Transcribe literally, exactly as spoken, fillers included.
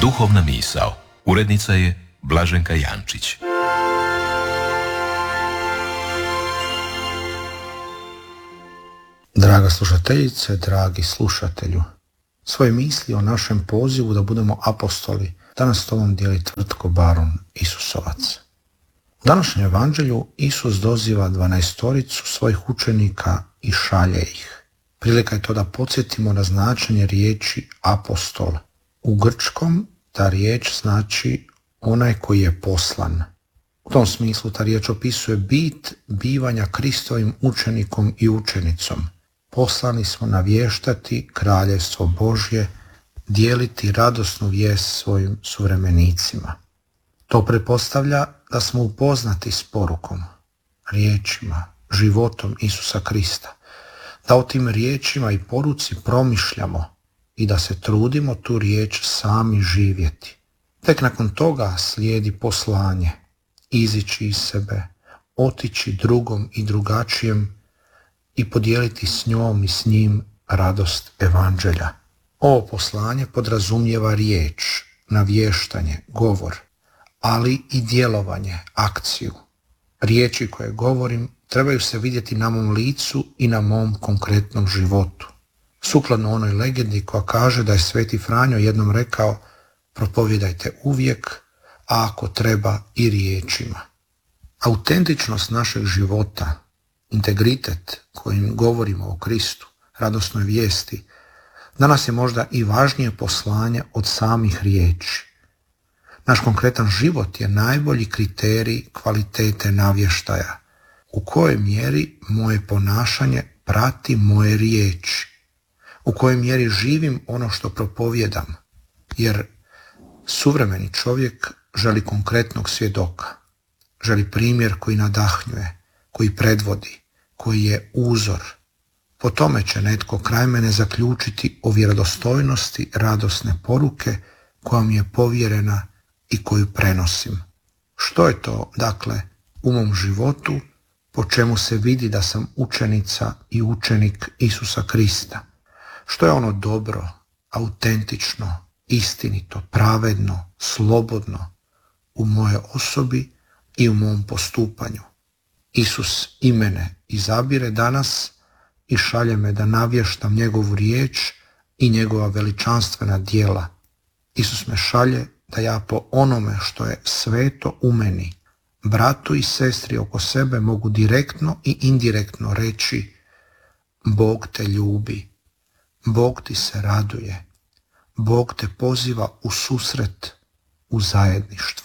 Duhovna misao. Urednica je Blaženka Jančić. Draga slušateljice, dragi slušatelju, svoje misli o našem pozivu da budemo apostoli danas s tobom dijeli Tvrtko Baron Isusovac. U današnjem evanđelju Isus doziva dvanaestoricu svojih učenika i šalje ih. Prilika je to da podsjetimo na značenje riječi apostol. U grčkom ta riječ znači onaj koji je poslan. U tom smislu ta riječ opisuje bit bivanja Kristovim učenikom i učenicom. Poslani smo navještati kraljevstvo Božje, dijeliti radosnu vijest svojim suvremenicima. To pretpostavlja da smo upoznati s porukom, riječima, životom Isusa Krista, da o tim riječima i poruci promišljamo i da se trudimo tu riječ sami živjeti. Tek nakon toga slijedi poslanje, izići iz sebe, otići drugom i drugačijem i podijeliti s njom i s njim radost evanđelja. Ovo poslanje podrazumijeva riječ, navještanje, govor, ali i djelovanje, akciju. Riječi koje govorim trebaju se vidjeti na mom licu i na mom konkretnom životu. Sukladno onoj legendi koja kaže da je Sveti Franjo jednom rekao: propovjedajte uvijek, a ako treba i riječima. Autentičnost našeg života, integritet kojim govorimo o Kristu, radosnoj vijesti, danas je možda i važnije poslanje od samih riječi. Naš konkretan život je najbolji kriterij kvalitete navještaja. U kojoj mjeri moje ponašanje prati moje riječi? U kojoj mjeri živim ono što propovijedam? Jer suvremeni čovjek želi konkretnog svjedoka. Želi primjer koji nadahnjuje, koji predvodi, koji je uzor. Po tome će netko kraj mene zaključiti o vjerodostojnosti radosne poruke koja mi je povjerena i koju prenosim. Što je to, dakle, u mom životu po čemu se vidi da sam učenica i učenik Isusa Krista? Što je ono dobro, autentično, istinito, pravedno, slobodno u moje osobi i u mom postupanju? Isus i mene izabire danas i šalje me da navještam njegovu riječ i njegova veličanstvena djela. Isus me šalje da ja po onome što je sveto u meni, bratu i sestri oko sebe mogu direktno i indirektno reći: Bog te ljubi, Bog ti se raduje, Bog te poziva u susret, u zajedništvo.